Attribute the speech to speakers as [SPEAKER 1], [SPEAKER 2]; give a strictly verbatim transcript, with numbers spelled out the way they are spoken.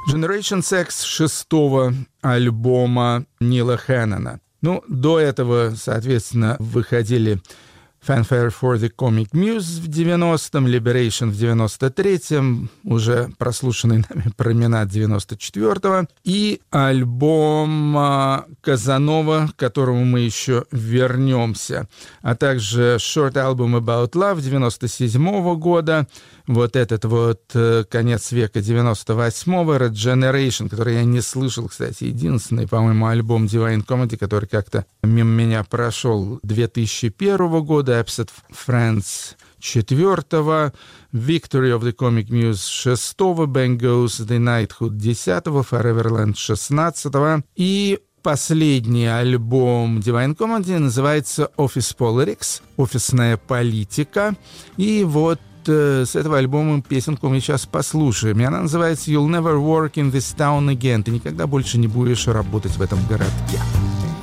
[SPEAKER 1] Generation Sex шестого альбома Нила Хэннона. Ну, до этого, соответственно, выходили Fanfare for the Comic Muse в девяностом, Liberation в девяносто третьем, уже прослушанный нами Променад девяносто четвёртого, и альбом Казанова, к которому мы еще вернемся, а также Short Album About Love девяносто седьмого года, вот этот вот конец века девяносто восьмого, Regeneration, который я не слышал, кстати, единственный, по-моему, альбом Divine Comedy, который как-то мимо меня прошел, две тысячи первого года, Absent Friends четвертого, Victory of the Comic Muse шестого, Bang Goes the Knighthood десятого, Foreverland шестнадцатого, и последний альбом Divine Comedy называется Office Politics, офисная политика, и вот с этого альбома песенку мы сейчас послушаем. И она называется «You'll never work in this town again». Ты никогда больше не будешь работать в этом городке.